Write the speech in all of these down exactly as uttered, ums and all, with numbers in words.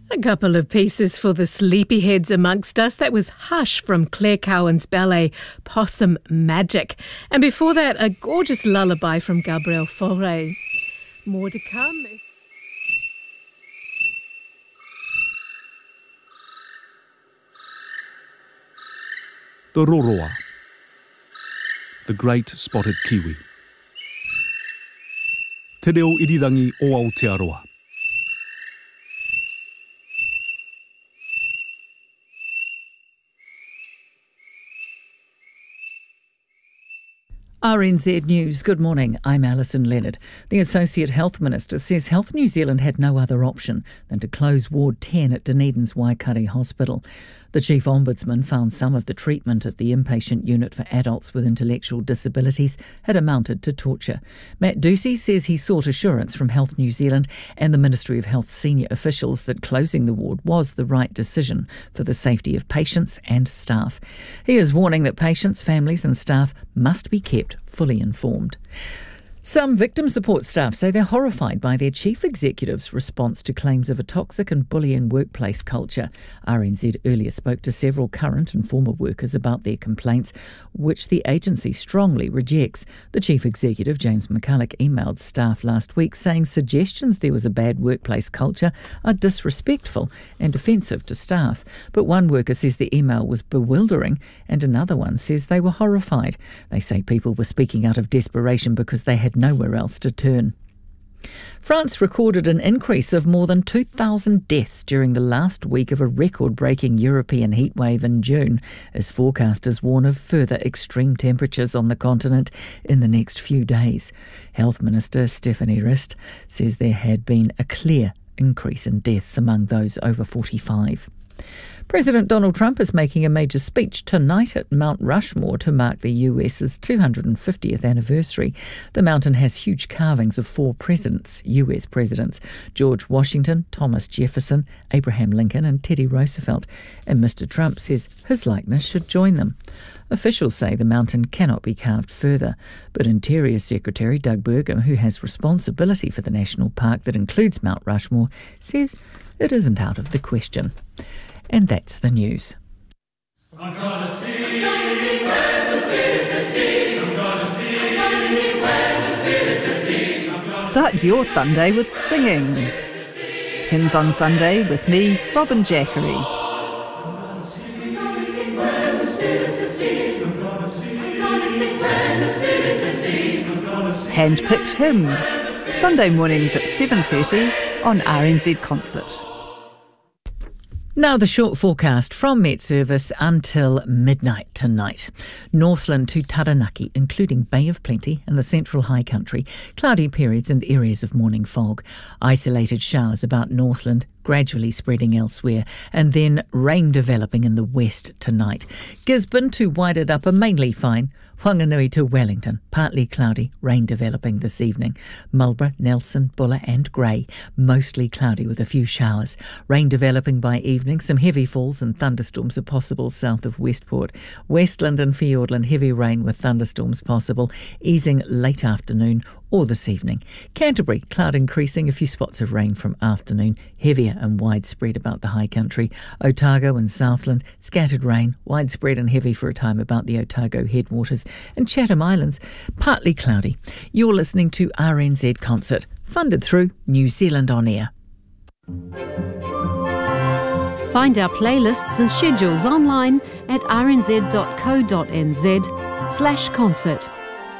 A couple of pieces for the sleepyheads amongst us. That was Hush from Claire Cowan's ballet Possum Magic. And before that, a gorgeous lullaby from Gabriel Fauré. More to come. The Roroa, the great spotted kiwi. Te reo irirangi o Aotearoa. R N Z News, good morning. I'm Alison Leonard. The Associate Health Minister says Health New Zealand had no other option than to close Ward ten at Dunedin's Waikare Hospital. The Chief Ombudsman found some of the treatment at the inpatient unit for adults with intellectual disabilities had amounted to torture. Matt Ducey says he sought assurance from Health New Zealand and the Ministry of Health senior officials that closing the ward was the right decision for the safety of patients and staff. He is warning that patients, families and staff must be kept fully informed. Some victim support staff say they're horrified by their chief executive's response to claims of a toxic and bullying workplace culture. R N Z earlier spoke to several current and former workers about their complaints, which the agency strongly rejects. The chief executive, James McCulloch, emailed staff last week saying suggestions there was a bad workplace culture are disrespectful and offensive to staff. But one worker says the email was bewildering and another one says they were horrified. They say people were speaking out of desperation because they had nowhere else to turn. France recorded an increase of more than two thousand deaths during the last week of a record-breaking European heatwave in June, as forecasters warn of further extreme temperatures on the continent in the next few days. Health Minister Stephanie Rist says there had been a clear increase in deaths among those over forty-five. President Donald Trump is making a major speech tonight at Mount Rushmore to mark the U S's two hundred fiftieth anniversary. The mountain has huge carvings of four presidents, U S presidents, George Washington, Thomas Jefferson, Abraham Lincoln and Teddy Roosevelt, and Mister Trump says his likeness should join them. Officials say the mountain cannot be carved further, but Interior Secretary Doug Burgum, who has responsibility for the national park that includes Mount Rushmore, says it isn't out of the question. And that's the news. I'm gonna sing, I'm gonna sing when the spirits are sing. I'm gonna sing, I'm gonna sing when the spirits are sing. Start your Sunday with singing. Hymns on Sunday with me, Robin Jackery. I'm gonna sing, I'm gonna sing when the spirits are sing. I'm gonna sing, I'm gonna sing when the spirits are sing. I'm gonna sing. Hand-picked hymns. Sunday mornings at seven thirty on R N Z Concert. Now the short forecast from Met Service until midnight tonight. Northland to Taranaki, including Bay of Plenty and the Central High Country. Cloudy periods and areas of morning fog. Isolated showers about Northland, gradually spreading elsewhere. And then rain developing in the west tonight. Gisborne to Wairarapa, mainly fine. Whanganui to Wellington, partly cloudy, rain developing this evening. Marlborough, Nelson, Buller and Grey, mostly cloudy with a few showers. Rain developing by evening, some heavy falls and thunderstorms are possible south of Westport. Westland and Fiordland, heavy rain with thunderstorms possible, easing late afternoon or this evening. Canterbury, cloud increasing, a few spots of rain from afternoon, heavier and widespread about the high country. Otago and Southland, scattered rain, widespread and heavy for a time about the Otago headwaters. And Chatham Islands, partly cloudy. You're listening to R N Z Concert, funded through New Zealand On Air. Find our playlists and schedules online at rnz.co.nz slash concert.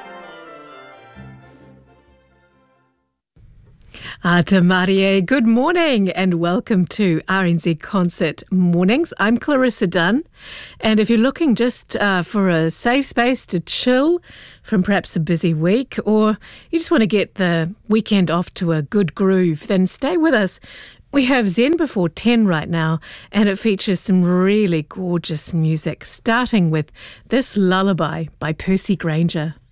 Ata Marie, good morning and welcome to R N Z Concert Mornings. I'm Clarissa Dunn, and if you're looking just uh, for a safe space to chill from perhaps a busy week, or you just want to get the weekend off to a good groove, then stay with us. We have Zen Before ten right now, and it features some really gorgeous music, starting with this lullaby by Percy Granger.